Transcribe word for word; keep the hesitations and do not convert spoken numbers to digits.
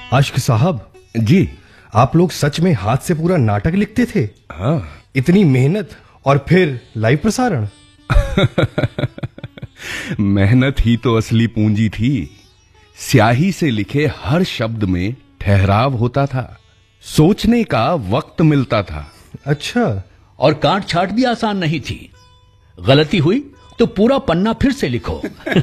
अश्क साहब जी। आप लोग सच में हाथ से पूरा नाटक लिखते थे? हाँ। इतनी मेहनत और फिर लाइव प्रसारण। मेहनत ही तो असली पूंजी थी। स्याही से लिखे हर शब्द में ठहराव होता था, सोचने का वक्त मिलता था। अच्छा। और काट छाट भी आसान नहीं थी। गलती हुई तो पूरा पन्ना फिर से लिखो।